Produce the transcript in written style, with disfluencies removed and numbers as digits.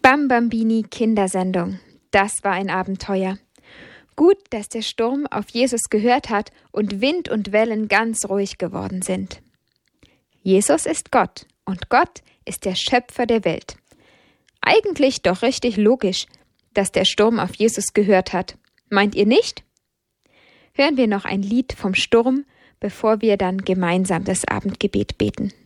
Bambambini Kindersendung. Das war ein Abenteuer. Gut, dass der Sturm auf Jesus gehört hat und Wind und Wellen ganz ruhig geworden sind. Jesus ist Gott und Gott ist der Schöpfer der Welt. Eigentlich doch richtig logisch, dass der Sturm auf Jesus gehört hat. Meint ihr nicht? Hören wir noch ein Lied vom Sturm, bevor wir dann gemeinsam das Abendgebet beten.